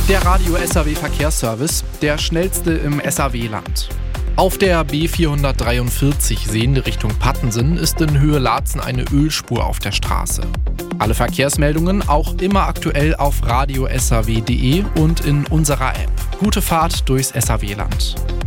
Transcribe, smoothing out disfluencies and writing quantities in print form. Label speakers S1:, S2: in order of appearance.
S1: Der Radio SAW Verkehrsservice, der schnellste im SAW-Land. Auf der B443 sehende Richtung Pattensen ist in Höhe Laatzen eine Ölspur auf der Straße. Alle Verkehrsmeldungen auch immer aktuell auf radiosaw.de und in unserer App. Gute Fahrt durchs SAW-Land.